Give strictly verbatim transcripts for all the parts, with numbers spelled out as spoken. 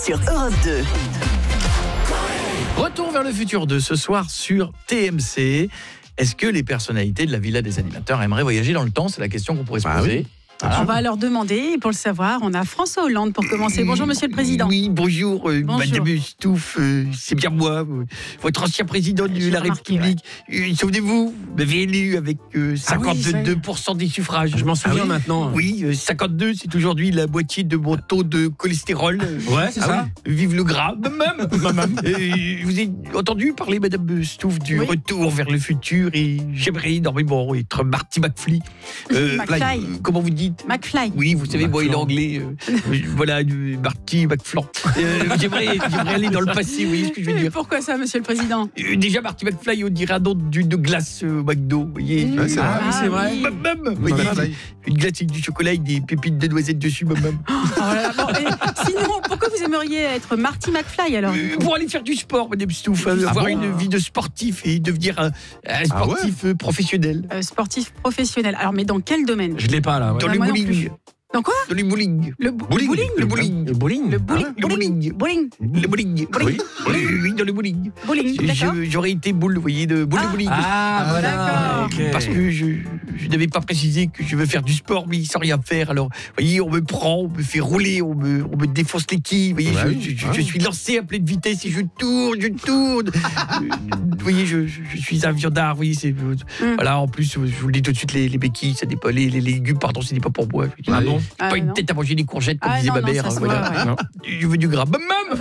sur Europe deux. Retour vers le futur deux ce soir sur T M C. Est-ce que les personnalités de la Villa des Animateurs aimeraient voyager dans le temps? C'est la question qu'on pourrait se bah poser. Oui. Alors, on va leur demander, et pour le savoir, on a François Hollande pour commencer. Bonjour Monsieur le Président. Oui, bonjour, euh, Bonjour. Madame Stouff, euh, c'est bien moi, euh, votre ancien président de J'ai la remarqué, République. Euh, Souvenez-vous, vous m'avez élu avec euh, Ah oui, cinquante-deux pour cent des suffrages. Je m'en souviens oui maintenant. Oui, euh, cinquante-deux, c'est aujourd'hui la moitié de mon taux de cholestérol. Ouais, c'est Ah ça. oui, vive le gras, même. Euh, vous avez entendu parler, Madame Stouff, du Oui. retour vers le futur, et j'aimerais énormément être Marty McFly. Euh, McFly. là, euh, comment vous dites? McFly. Oui, vous savez, moi, il est McFlan. anglais. euh, voilà, du Marty McFlan. Euh, j'aimerais, j'aimerais aller dans le passé, vous voyez ce que je veux Et dire? pourquoi ça, Monsieur le Président? Euh, Déjà, Marty McFly, on dirait un nom d'une glace euh, McDo, vous voyez? Mmh. Ouais, c'est vrai. Ah, oui, c'est vrai. oui. Même, même, vous voyez, McFly. une glace avec du chocolat avec des pépites de noisettes dessus, même. même. Oh là là, bon, et sinon, pourquoi vous aimeriez être Marty McFly alors? Euh, Pour aller faire du sport, Madame Stouff, hein, Ah avoir bon une vie de sportif et devenir un, un sportif euh, professionnel. Euh, sportif professionnel. Alors, mais dans quel domaine? Je l'ai pas là. Ouais. Dans Ouais, le moi non bowling. plus. Dans quoi? Dans le bowling. Le bo- Bowling. bowling. Le bowling. Le bowling. Le bowling. Le bowling. Bowling. Le bowling. Bowling. Oui, oui, dans le bowling. Bowling. Je- D'accord. J'aurais été boule, vous voyez, de boule Ah. de bowling. Ah, voilà. D'accord. ok. Parce que je, je n'avais pas précisé que je veux faire du sport, mais sans rien faire. Alors, vous voyez, on me prend, on me fait rouler, on me, on me défonce les quilles. Vous voyez, Bah je, oui, je- je- ouais. je suis lancé à pleine vitesse et je tourne, je tourne. Euh, vous voyez, je, je- je suis un viandard. Vous voyez, c'est, Mm. voilà, en plus, je vous le dis tout de suite, les, les béquilles, ça n'est pas, les, les légumes, pardon, ce n'est pas pour moi. Ah bon? Ah, Pas une non. tête à manger des courgettes, comme Ah, disait non, ma non, mère. ça se voilà. voit, ouais. Non. Je veux du gras. Bam, bam.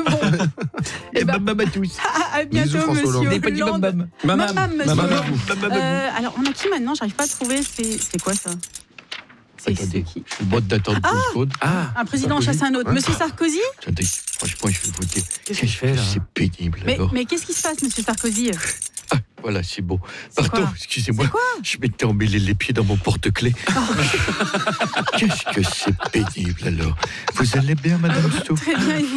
Eh Et ben- bam, bam à tous. Ah, à bientôt, Bisous, François Monsieur Hollande. Vous n'avez pas dit bam, Hollande. bam. Maman. Maman, monsieur. Maman. Bam, bam, bam. Euh, alors, on a qui maintenant? J'arrive pas à trouver. C'est c'est quoi ça? C'est c'est Attendez, qui? je botte d'attendre deux secondes. Ah. Un président Sarkozy. chasse un autre. Ouais. Monsieur Sarkozy? Attendez, franchement, je vais voter. Qu'est-ce que je fais là? C'est pénible, Mais, alors. mais qu'est-ce qui se passe, Monsieur Sarkozy? Ah, voilà, c'est bon. C'est Pardon, quoi excusez-moi. C'est quoi Je m'étais emmêlé les pieds dans mon porte-clés. Qu'est-ce que c'est pénible, alors. Vous allez bien, Madame Stouff? Très bien, et vous?